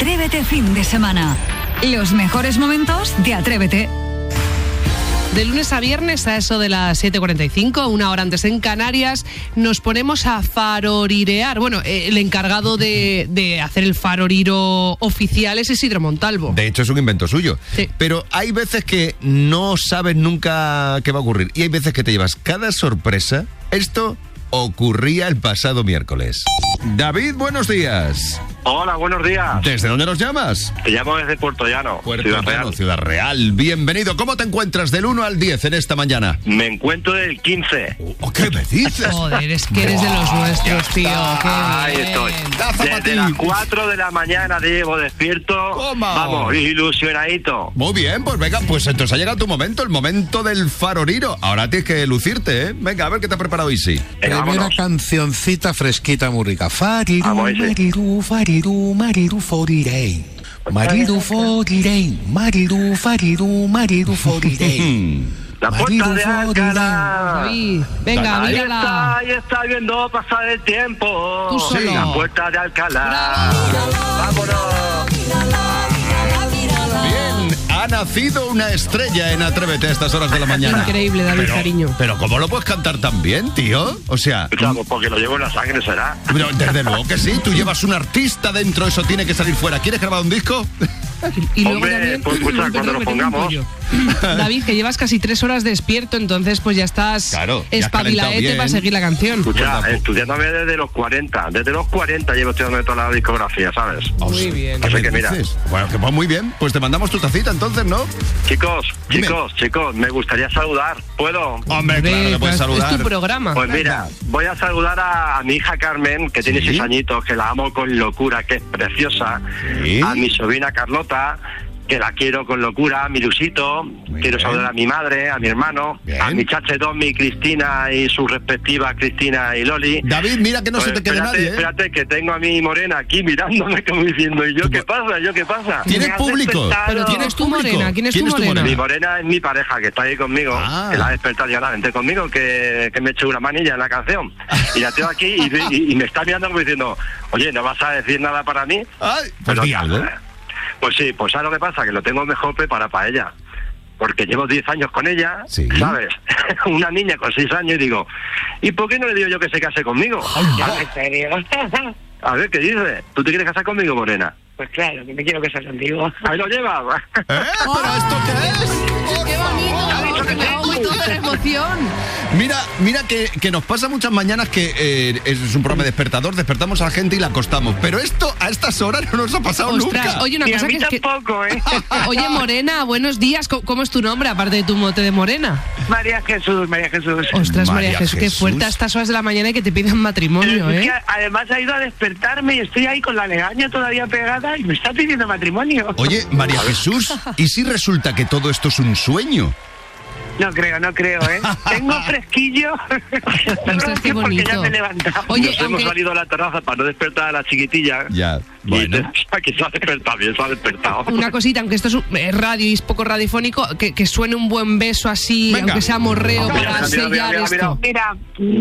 Atrévete fin de semana. Los mejores momentos de Atrévete. De lunes a viernes a eso de las 7:45, una hora antes en Canarias, nos ponemos a farorirear. Bueno, el encargado de hacer el faroriro oficial es Isidro Montalvo. De hecho, es un invento suyo. Sí. Pero hay veces que no sabes nunca qué va a ocurrir. Y hay veces que te llevas cada sorpresa. Esto ocurría el pasado miércoles. David, buenos días. Hola, buenos días. ¿Desde dónde nos llamas? Te llamo desde Puerto Llano, Ciudad Real. Ciudad Real. Bienvenido. ¿Cómo te encuentras del 1 al 10 en esta mañana? Me encuentro del 15. ¿Qué me dices? Joder, es que eres de los nuestros, tío. Ahí Qué estoy. bien. Desde las 4 de la mañana te llevo despierto. ¿Cómo? Vamos, ilusionadito. Muy bien, pues venga, pues entonces ha llegado tu momento, el momento del faroriro. Ahora tienes que lucirte, ¿eh? Venga, a ver qué te ha preparado Isi. Venga, Primera vámonos. cancioncita fresquita, muy rica. Fariru, Vamos, ese. mariru, fariru, mariru, forirei. Mariru, forirei. Mariru, fariru, mariru, forirei. La puerta de Alcalá. David, venga, mírala. Ahí está viendo pasar el tiempo. Tú solo. La puerta de Alcalá. Vámonos. Bien, ha nacido una estrella en Atrévete a estas horas de la mañana. Increíble, David, cariño. Pero ¿cómo lo puedes cantar tan bien, tío? O sea, Claro, porque lo llevo en la sangre, ¿será? pero desde luego que sí, tú llevas un artista dentro, eso tiene que salir fuera. ¿Quieres grabar un disco? Y luego Hombre, también, pues escucha, cuando lo meter un pongamos. pollo. David, que llevas casi 3 horas despierto, entonces pues ya estás Claro, ya has espabilaete calentado para bien. seguir la canción. Escucha, Pues estudiándome desde los 40. Desde los 40 llevo estudiando toda la discografía, ¿sabes? Muy bien. Así que mira. Bueno, que pues muy bien, pues te mandamos tu tacita entonces, ¿no? Chicos, Dime. chicos, me gustaría saludar. ¿Puedo? Hombre, claro, le puedes pues, saludar. es tu programa. Pues mira, voy a saludar a mi hija Carmen, que tiene Sí. 6 añitos, que la amo con locura, que es preciosa. Sí. A mi sobrina Carlota, que la quiero con locura, a mi Lusito. Quiero bien. saludar a mi madre, a mi hermano, Bien. a mi chache Domi, Cristina y sus respectivas Cristina y Loli. David, mira que no se te quede nadie, ¿eh? Espérate, que tengo a mi morena aquí mirándome como diciendo, ¿y yo qué pasa? ¿Yo qué pasa? ¿Tienes Me has público? despertado. Pero ¿tienes tu público? morena? ¿Quién es tu ¿Quién es tu morena? Mi morena es mi pareja, que está ahí conmigo, Ah. que la ha despertado ya, vente conmigo, que me eche una manilla en la canción. Y la tengo aquí y me está mirando como diciendo, oye, ¿no vas a decir nada para mí? Ay, pues Pero, di algo. Pues sí, pues ¿sabes lo que pasa? Que lo tengo mejor preparado para ella. Porque llevo 10 años con ella, Sí. ¿sabes? Una niña con 6 años y digo, ¿y por qué no le digo yo que se case conmigo? ¿En serio? A ver, ¿qué dices? ¿Tú te quieres casar conmigo, morena? Pues claro, que me quiero casar contigo. Ahí lo llevas. ¿Pero esto qué es? ¡Qué bonito! Me ha vuelto toda la emoción. Mira que nos pasa muchas mañanas que es un programa despertador, despertamos a la gente y la acostamos. Pero esto a estas horas no nos ha pasado Ostras, nunca. oye, una Y a cosa mí que es que... tampoco, ¿eh? Oye, Morena, buenos días. ¿Cómo es tu nombre, aparte de tu mote de Morena? María Jesús. Ostras, María María Jesús, qué Jesús. fuerte a estas horas de la mañana y que te pidan matrimonio, Es que ¿eh? además ha ido a despertarme y estoy ahí con la legaña todavía pegada y me está pidiendo matrimonio. Oye, María Jesús, ¿y si resulta que todo esto es un sueño? No creo, ¿eh? Tengo fresquillo. Ostras, qué Porque ya bonito. me he levantado. Oye, Nos hemos aunque... salido a la terraza para no despertar a la chiquitilla. Ya, bueno. Y que se ha despertado bien, se ha despertado. Una cosita, aunque esto es radio y es poco radiofónico, que suene un buen beso así, Venga. aunque sea morreo, Mira, para mira, mira, sellar mira, esto. Mira.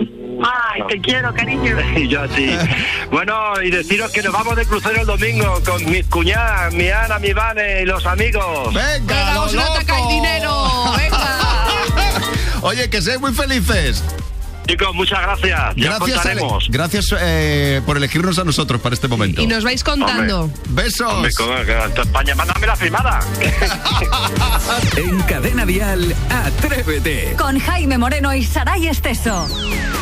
Ay, te quiero, cariño. Y yo así. Bueno, y deciros que nos vamos de crucero el domingo con mis cuñadas, mi Ana, mi Vane y los amigos. ¡Venga, Venga, lo vamos a atacar el loco! dinero. Venga. Oye, que seáis muy felices. Chicos, muchas gracias. Ya contaremos. Gracias por elegirnos a nosotros para este momento. Y nos vais contando. Besos. Hombre, en España, mándame la firmada. En Cadena Dial, Atrévete. Con Jaime Moreno y Saray Esteso.